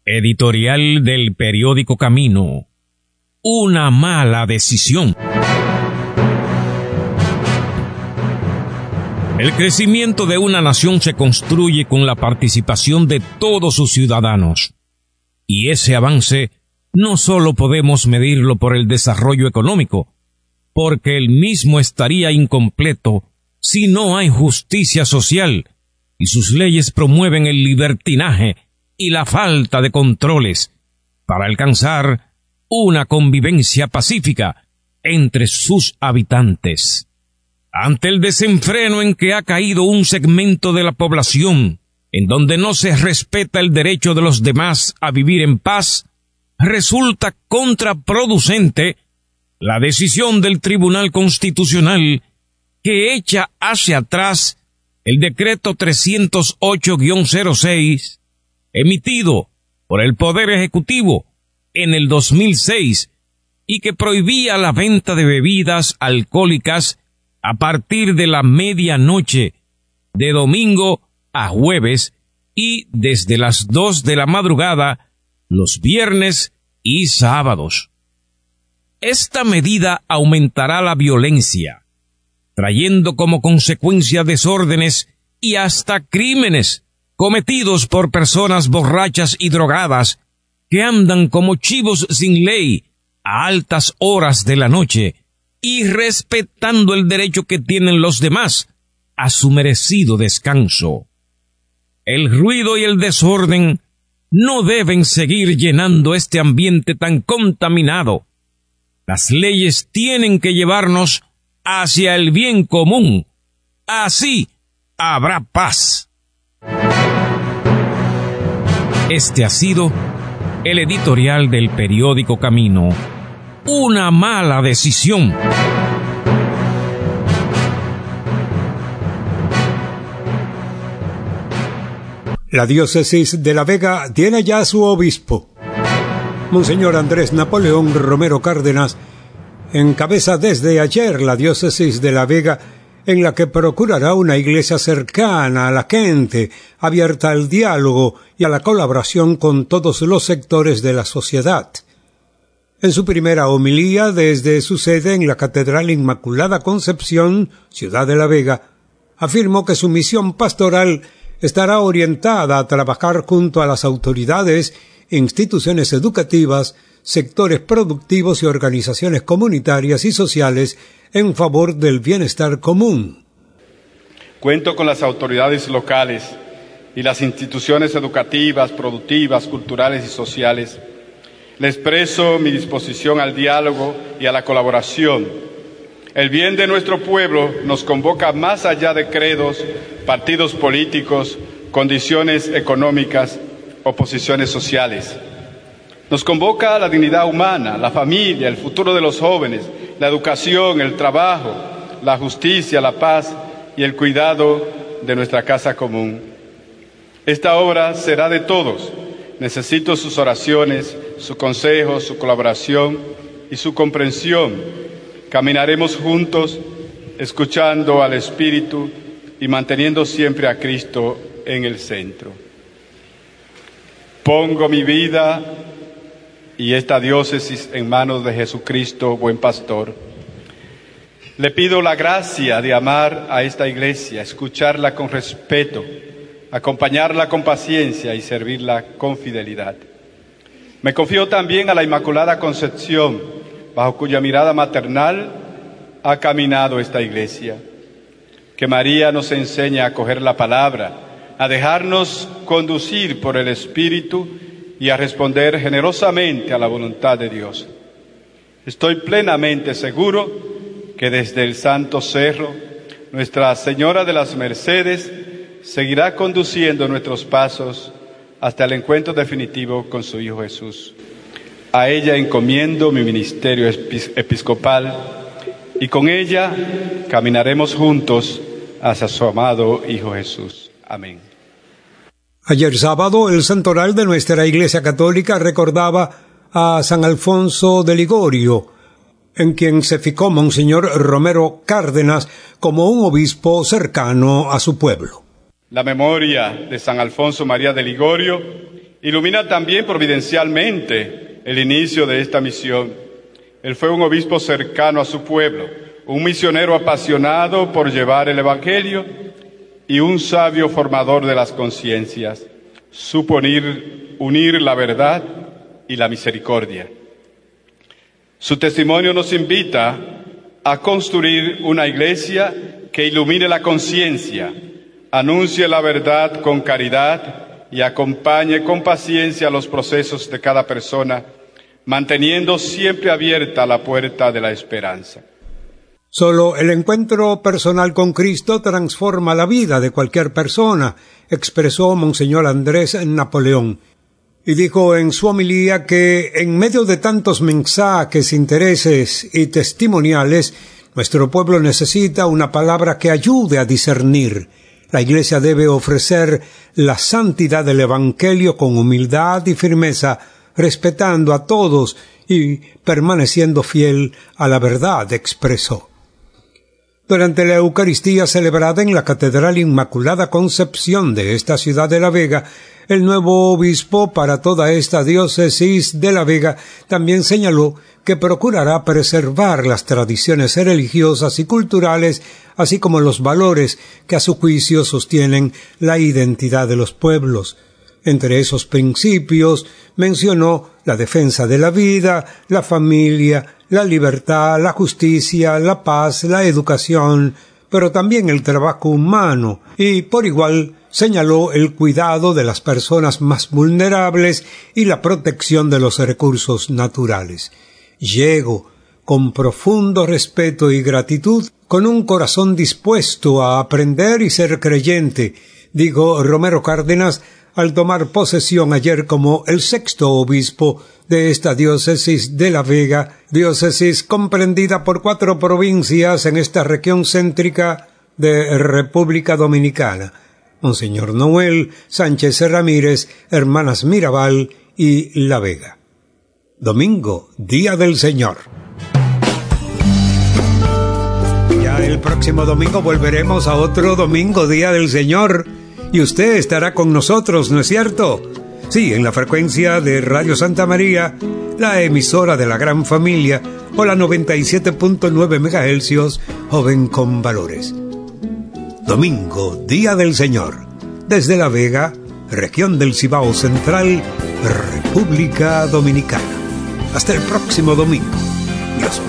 Editorial del periódico Camino. Una mala decisión. El crecimiento de una nación se construye con la participación de todos sus ciudadanos. Y ese avance no solo podemos medirlo por el desarrollo económico, porque el mismo estaría incompleto si no hay justicia social y sus leyes promueven el libertinaje y la falta de controles para alcanzar una convivencia pacífica entre sus habitantes. Ante el desenfreno en que ha caído un segmento de la población, en donde no se respeta el derecho de los demás a vivir en paz, resulta contraproducente la decisión del Tribunal Constitucional que echa hacia atrás el decreto 308-06 emitido por el Poder Ejecutivo en el 2006 y que prohibía la venta de bebidas alcohólicas a partir de la medianoche de domingo a jueves y desde las 2 de la madrugada los viernes y sábados. Esta medida aumentará la violencia, trayendo como consecuencia desórdenes y hasta crímenes cometidos por personas borrachas y drogadas que andan como chivos sin ley a altas horas de la noche y respetando el derecho que tienen los demás a su merecido descanso. El ruido y el desorden no deben seguir llenando este ambiente tan contaminado. Las leyes tienen que llevarnos hacia el bien común. Así habrá paz. Este ha sido el editorial del periódico Camino. Una mala decisión. La diócesis de La Vega tiene ya su obispo. Monseñor Andrés Napoleón Romero Cárdenas encabeza desde ayer la diócesis de La Vega, en la que procurará una iglesia cercana a la gente, abierta al diálogo y a la colaboración con todos los sectores de la sociedad. En su primera homilía desde su sede en la Catedral Inmaculada Concepción, Ciudad de La Vega, afirmó que su misión pastoral estará orientada a trabajar junto a las autoridades, instituciones educativas, sectores productivos y organizaciones comunitarias y sociales en favor del bienestar común. Cuento con las autoridades locales y las instituciones educativas, productivas, culturales y sociales. Le expreso mi disposición al diálogo y a la colaboración. El bien de nuestro pueblo nos convoca más allá de credos, partidos políticos, condiciones económicas o posiciones sociales. Nos convoca a la dignidad humana, la familia, el futuro de los jóvenes, la educación, el trabajo, la justicia, la paz y el cuidado de nuestra casa común. Esta obra será de todos. Necesito sus oraciones, su consejo, su colaboración y su comprensión. Caminaremos juntos, escuchando al Espíritu y manteniendo siempre a Cristo en el centro. Pongo mi vida y esta diócesis en manos de Jesucristo, buen pastor. Le pido la gracia de amar a esta iglesia, escucharla con respeto, acompañarla con paciencia y servirla con fidelidad. Me confío también a la Inmaculada Concepción, bajo cuya mirada maternal ha caminado esta iglesia. Que María nos enseñe a acoger la palabra, a dejarnos conducir por el Espíritu y a responder generosamente a la voluntad de Dios. Estoy plenamente seguro que desde el Santo Cerro, Nuestra Señora de las Mercedes seguirá conduciendo nuestros pasos hasta el encuentro definitivo con su Hijo Jesús. A ella encomiendo mi ministerio episcopal y con ella caminaremos juntos hacia su amado Hijo Jesús. Amén. Ayer sábado, el santoral de nuestra Iglesia Católica recordaba a San Alfonso de Ligorio, en quien se fijó Monseñor Romero Cárdenas como un obispo cercano a su pueblo. La memoria de San Alfonso María de Ligorio Ilumina también providencialmente el inicio de esta misión. Él fue un obispo cercano a su pueblo, un misionero apasionado por llevar el Evangelio y un sabio formador de las conciencias. Supo unir la verdad y la misericordia. Su testimonio nos invita a construir una iglesia que ilumine la conciencia, anuncie la verdad con caridad y acompañe con paciencia los procesos de cada persona, manteniendo siempre abierta la puerta de la esperanza. Solo el encuentro personal con Cristo transforma la vida de cualquier persona, expresó Monseñor Andrés Napoleón. Y dijo en su homilía que en medio de tantos mensajes, intereses y testimoniales, nuestro pueblo necesita una palabra que ayude a discernir. La Iglesia debe ofrecer la santidad del Evangelio con humildad y firmeza, respetando a todos y permaneciendo fiel a la verdad, expresó. Durante la Eucaristía celebrada en la Catedral Inmaculada Concepción de esta ciudad de La Vega, el nuevo obispo para toda esta diócesis de La Vega también señaló que procurará preservar las tradiciones religiosas y culturales, así como los valores que a su juicio sostienen la identidad de los pueblos. Entre esos principios mencionó la defensa de la vida, la familia, la libertad, la justicia, la paz, la educación, pero también el trabajo humano, y por igual señaló el cuidado de las personas más vulnerables y la protección de los recursos naturales. Llego con profundo respeto y gratitud, con un corazón dispuesto a aprender y ser creyente, dijo Romero Cárdenas al tomar posesión ayer como el 6º obispo de esta diócesis de La Vega, diócesis comprendida por 4 provincias en esta región céntrica de República Dominicana: Monseñor Noel Sánchez Ramírez, Hermanas Mirabal y La Vega. Domingo, Día del Señor. Ya el próximo domingo volveremos a otro domingo, Día del Señor, y usted estará con nosotros, ¿no es cierto? Sí, en la frecuencia de Radio Santa María, la emisora de la gran familia, o la 97.9 MHz, joven con valores. Domingo, Día del Señor, desde La Vega, región del Cibao Central, República Dominicana. Hasta el próximo domingo. Dios